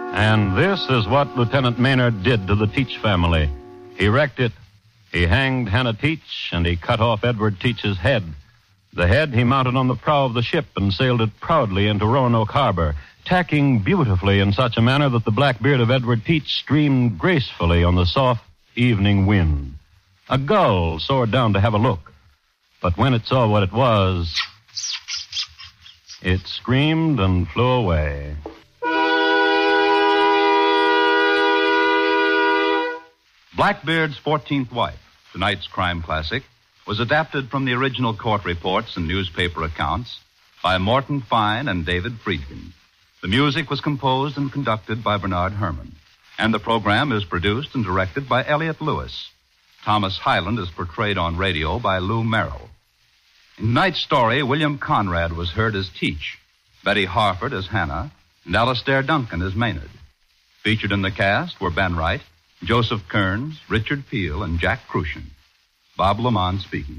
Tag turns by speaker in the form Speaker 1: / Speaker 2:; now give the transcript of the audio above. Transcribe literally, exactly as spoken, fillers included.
Speaker 1: And this is what Lieutenant Maynard did to the Teach family. He wrecked it. He hanged Hannah Teach, and he cut off Edward Teach's head. The head he mounted on the prow of the ship and sailed it proudly into Roanoke Harbor, tacking beautifully in such a manner that the black beard of Edward Teach streamed gracefully on the soft evening wind. A gull soared down to have a look, but when it saw what it was, it screamed and flew away.
Speaker 2: Blackbeard's fourteenth Wife, tonight's crime classic, was adapted from the original court reports and newspaper accounts by Morton Fine and David Friedkin. The music was composed and conducted by Bernard Herrmann, and the program is produced and directed by Elliott Lewis. Thomas Hyland is portrayed on radio by Lou Merrill. In tonight's story, William Conrad was heard as Teach, Betty Harford as Hannah, and Alastair Duncan as Maynard. Featured in the cast were Ben Wright, Joseph Kearns, Richard Peel, and Jack Crucian. Bob Lamont speaking.